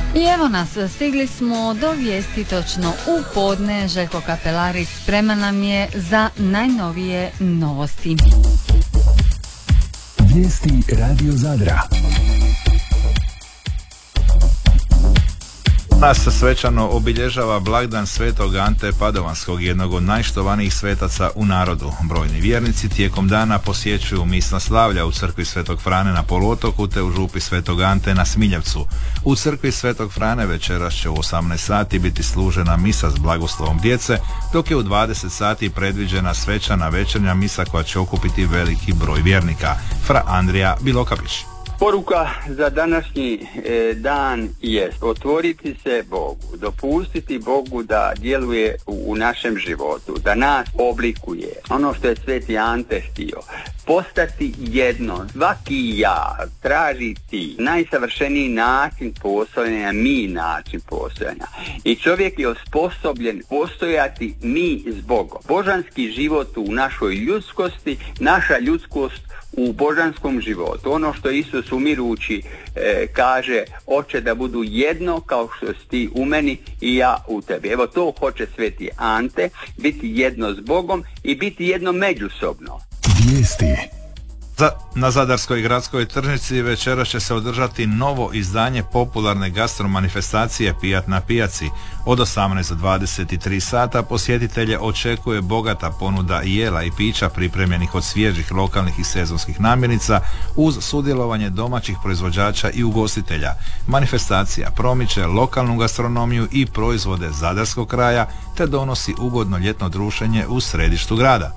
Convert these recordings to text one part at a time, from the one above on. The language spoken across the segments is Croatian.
I evo nas, stigli smo do vijesti točno u podne. Željko Kapelaris spreman nam je za najnovije novosti. Vijesti Radio Zadra. Nas se svečano obilježava blagdan Svetog Ante Padovanskog, jednog od najštovanijih svetaca u narodu. Brojni vjernici tijekom dana posjećuju misna slavlja u crkvi Svetog Frane na poluotoku te u župi Svetog Ante na Smiljevcu. U crkvi Svetog Frane večeras će u 18 sati biti služena misa s blagoslovom djece, dok je u 20 sati predviđena svečana večernja misa koja će okupiti veliki broj vjernika. Fra Andrija Bilokapić. Poruka za današnji dan jest otvoriti se Bogu, dopustiti Bogu da djeluje u našem životu, da nas oblikuje. Ono što je Sveti Ante htio, postati jedno, svaki ja traži ti, najsavršeniji način postojanja, način postojanja. I čovjek je osposobljen postojati s Bogom. Božanski život u našoj ljudskosti, naša ljudskost u božanskom životu. Ono što Isus umirući kaže, oče da budu jedno kao što si ti u meni i ja u tebi. Evo to hoće Sveti Ante, biti jedno s Bogom i biti jedno međusobno. Vijesti. Na Zadarskoj gradskoj tržnici večeras će se održati novo izdanje popularne gastromanifestacije Pijat na pijaci. Od 18 do 23 sata posjetitelje očekuje bogata ponuda jela i pića pripremljenih od svježih lokalnih i sezonskih namirnica uz sudjelovanje domaćih proizvođača i ugostitelja. Manifestacija promiče lokalnu gastronomiju i proizvode zadarskog kraja te donosi ugodno ljetno druženje u središtu grada.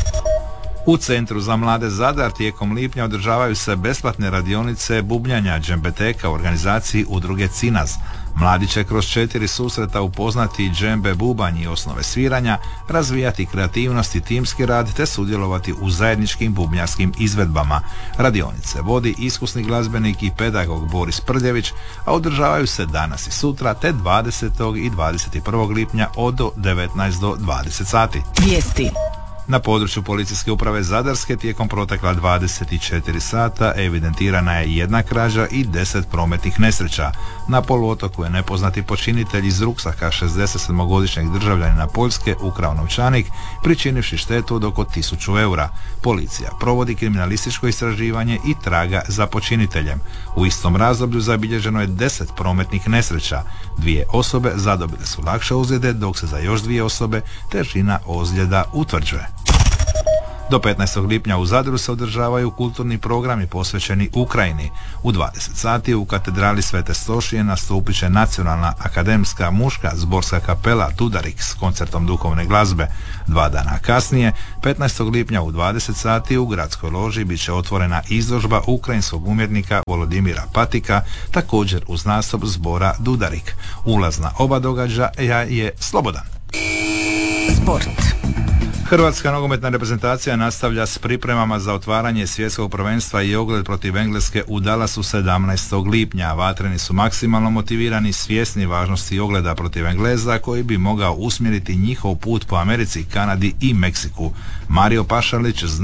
U Centru za mlade Zadar tijekom lipnja održavaju se besplatne radionice bubnjanja džembeteka u organizaciji udruge Cinaz. Mladi će kroz 4 susreta upoznati džembe bubanj i osnove sviranja, razvijati kreativnost i timski rad te sudjelovati u zajedničkim bubnjarskim izvedbama. Radionice vodi iskusni glazbenik i pedagog Boris Prljević, a održavaju se danas i sutra te 20. i 21. lipnja od 19 do 20 sati. Vijesti. Na području policijske uprave Zadarske tijekom protekla 24 sata evidentirana je 1 krađa i 10 prometnih nesreća. Na poluotoku je nepoznati počinitelj iz ruksaka 67-godišnjeg državljanina Poljske ukrao novčanik, pričinivši štetu od oko 1000 eura. Policija provodi kriminalističko istraživanje i traga za počiniteljem. U istom razdoblju zabilježeno je 10 prometnih nesreća. 2 osobe zadobile su lakše ozljede, dok se za još 2 osobe težina ozljeda utvrđuje. Do 15. lipnja u Zadru se održavaju kulturni programi posvećeni Ukrajini. U 20 sati u katedrali Svete Stošije nastupit će Nacionalna akademska muška zborska kapela Dudarik s koncertom duhovne glazbe. 2 dana kasnije, 15. lipnja u 20 sati u gradskoj loži bit će otvorena izložba ukrajinskog umjetnika Volodimira Patika, također uz nastup zbora Dudarik. Ulaz na oba događaja je slobodan. Sport. Hrvatska nogometna reprezentacija nastavlja s pripremama za otvaranje svjetskog prvenstva i ogled protiv Engleske u Dallasu 17. lipnja. Vatreni su maksimalno motivirani, svjesni važnosti ogleda protiv Engleza koji bi mogao usmjeriti njihov put po Americi, Kanadi i Meksiku. Mario Pašalić